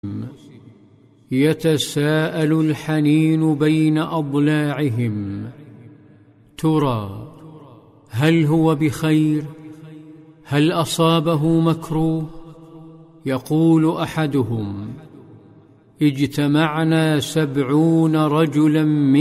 يتساءل الحنين بين أضلاعهم: ترى هل هو بخير؟ هل أصابه مكروه؟ يقول أحدهم: اجتمعنا 70 رجلا من